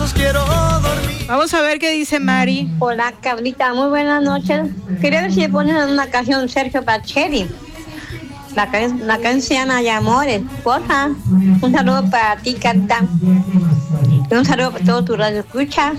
quiero dormir. Vamos a ver qué dice Mari. Hola, Carlita, muy buenas noches. Quería ver si le ponen una canción Sergio Pacheri. La canción se llama Amores, porfa. Un saludo para ti, Carlita. Y un saludo para todo tu radio escucha.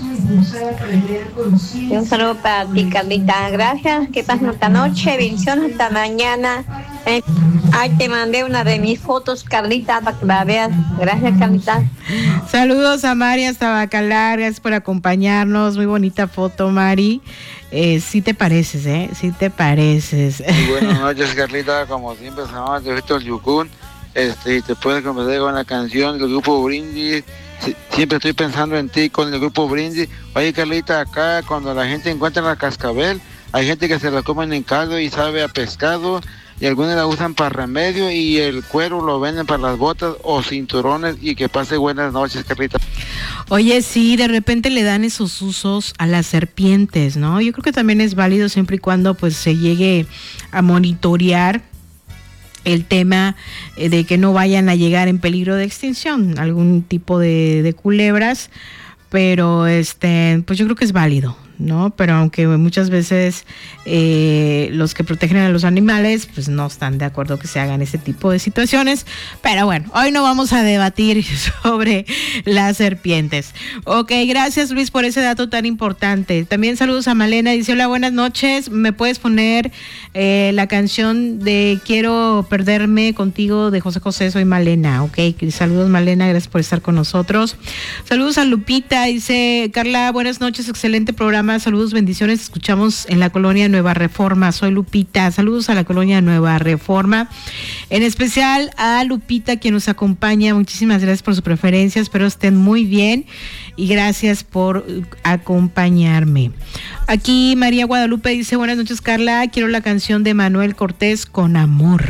Y un saludo para ti, Carlita. Gracias. Que pasen esta noche. Bendiciones hasta mañana. Ay, te mandé una de mis fotos, Carlita, para que la veas. Gracias, Carlita. Saludos a Mari hasta Bacalar, gracias por acompañarnos. Muy bonita foto, Mari. Sí te pareces, sí te pareces. Buenas noches, Carlita. Como siempre, estamos de Víctor Yucún. Te puedes comenzar con la canción del grupo Brindis. Siempre estoy pensando en ti con el grupo Brindis. Oye, Carlita, acá cuando la gente encuentra la cascabel, hay gente que se la comen en caldo y sabe a pescado, y algunos la usan para remedio, y el cuero lo venden para las botas o cinturones. Y que pase buenas noches, Carlita. Oye, sí, de repente le dan esos usos a las serpientes, ¿no? Yo creo que también es válido siempre y cuando pues se llegue a monitorear el tema de que no vayan a llegar en peligro de extinción algún tipo de culebras, pero pues yo creo que es válido, ¿no? Pero aunque muchas veces los que protegen a los animales pues no están de acuerdo que se hagan ese tipo de situaciones, pero bueno, hoy no vamos a debatir sobre las serpientes. Ok, gracias Luis por ese dato tan importante. También saludos a Malena, dice: hola, buenas noches, ¿me puedes poner la canción de Quiero perderme contigo de José José? Soy Malena. Ok, saludos Malena, gracias por estar con nosotros. Saludos a Lupita, dice: Carla, buenas noches, excelente programa, saludos, bendiciones, escuchamos en la colonia Nueva Reforma. Soy Lupita, saludos a la colonia Nueva Reforma, en especial a Lupita, quien nos acompaña. Muchísimas gracias por su preferencia, espero estén muy bien y gracias por acompañarme. Aquí María Guadalupe dice: buenas noches, Carla, quiero la canción de Manuel Cortés, Con Amor.